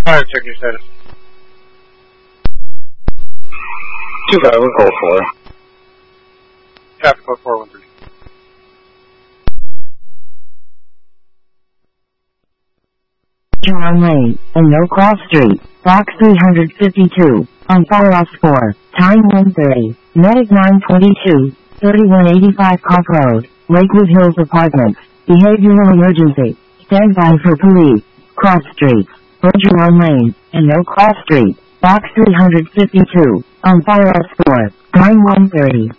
Fire, check your status. 2504. Traffic code 413. Wrong lane, and no cross street, box 352, on Firehouse 4, time 1:30, medic 922, 3185 Cock Road, Lakewood Hills Apartments, behavioral emergency, stand by for police, cross streets, Bergeron Lane, and no cross street, box 352, on Firehouse 4, time 1:30.